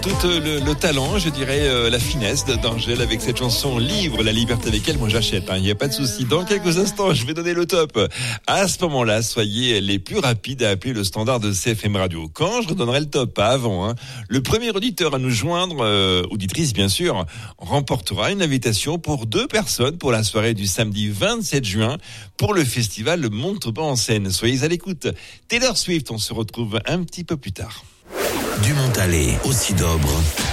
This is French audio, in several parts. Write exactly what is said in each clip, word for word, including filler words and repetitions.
tout le, le talent, je dirais euh, la finesse d'Angèle avec cette chanson Livre la liberté avec elle. Moi j'achète, il hein, n'y a pas de souci. Dans quelques instants, je vais donner le top. À ce moment-là, soyez les plus rapides à appeler le standard de C F M Radio. Quand je redonnerai le top, pas avant, hein, le premier auditeur à nous joindre, euh, auditrice bien sûr, remportera une invitation pour deux personnes pour la soirée du samedi vingt-sept juin pour le festival Montauban en scène. Soyez à l'écoute. Taylor Swift, on se retrouve un petit peu plus tard. Du Montalet au Cidobre.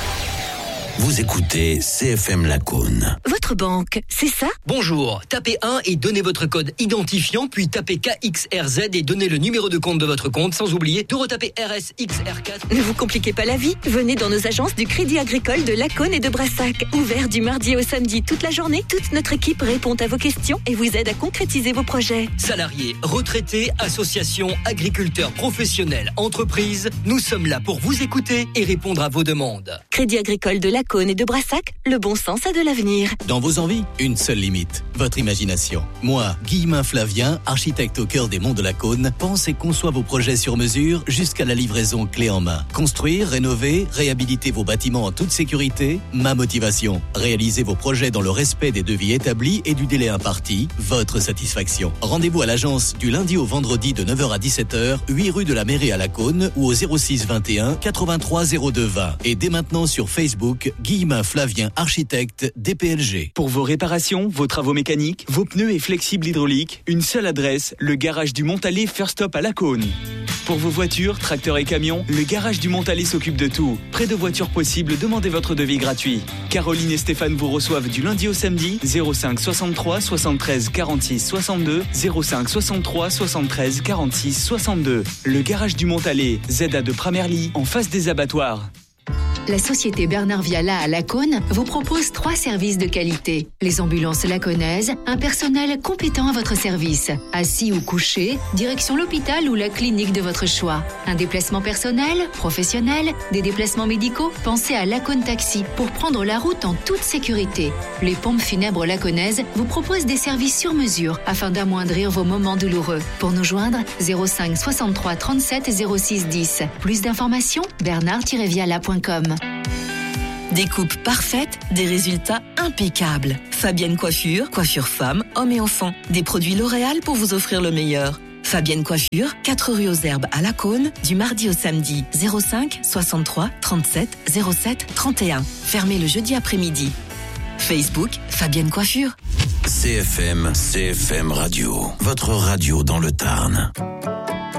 Vous écoutez C F M Lacaune. Votre banque, c'est ça ? Bonjour, tapez un et donnez votre code identifiant, puis tapez K X R Z et donnez le numéro de compte de votre compte, sans oublier de retaper R S X R quatre. Ne vous compliquez pas la vie, venez dans nos agences du Crédit Agricole de Lacaune et de Brassac. Ouvert du mardi au samedi toute la journée, toute notre équipe répond à vos questions et vous aide à concrétiser vos projets. Salariés, retraités, associations, agriculteurs, professionnels, entreprises, nous sommes là pour vous écouter et répondre à vos demandes. Crédit Agricole de Lacaune et de Brassac, le bon sens a de l'avenir. Dans vos envies, une seule limite, votre imagination. Moi, Guillemin Flavien, architecte au cœur des monts de Lacaune, pense et conçoit vos projets sur mesure jusqu'à la livraison clé en main. Construire, rénover, réhabiliter vos bâtiments en toute sécurité, ma motivation. Réaliser vos projets dans le respect des devis établis et du délai imparti, votre satisfaction. Rendez-vous à l'agence du lundi au vendredi de neuf heures à dix-sept heures, huit rue de la Mairie à Lacaune ou au zéro six vingt et un quatre-vingt-trois zéro deux vingt. Et dès maintenant sur Facebook, Guillemin Flavien, architecte D P L G. Pour vos réparations, vos travaux mécaniques, vos pneus et flexibles hydrauliques, une seule adresse, le garage du Montalet First Stop à Lacaune. Pour vos voitures, tracteurs et camions, le garage du Montalet s'occupe de tout. Près de voitures possibles, demandez votre devis gratuit. Caroline et Stéphane vous reçoivent du lundi au samedi, zéro cinq soixante-trois soixante-treize quarante-six soixante-deux, zéro cinq soixante-trois soixante-treize quarante-six soixante-deux. Le garage du Montalet, Z A de Pramerly, en face des abattoirs. La société Bernard Viala à Lacaune vous propose trois services de qualité. Les ambulances lacaunaises, un personnel compétent à votre service. Assis ou couché, direction l'hôpital ou la clinique de votre choix. Un déplacement personnel, professionnel, des déplacements médicaux, pensez à Lacaune Taxi pour prendre la route en toute sécurité. Les pompes funèbres lacaunaises vous proposent des services sur mesure afin d'amoindrir vos moments douloureux. Pour nous joindre, zéro cinq soixante-trois trente-sept zéro six dix. Plus d'informations, bernard tiret viala point com. Des coupes parfaites, des résultats impeccables. Fabienne Coiffure, coiffure femmes, hommes et enfants. Des produits L'Oréal pour vous offrir le meilleur. Fabienne Coiffure, quatre rue aux Herbes à Lacaune, du mardi au samedi, zéro cinq soixante-trois trente-sept zéro sept trente et un. Fermé le jeudi après-midi. Facebook, Fabienne Coiffure. C F M, C F M Radio, votre radio dans le Tarn.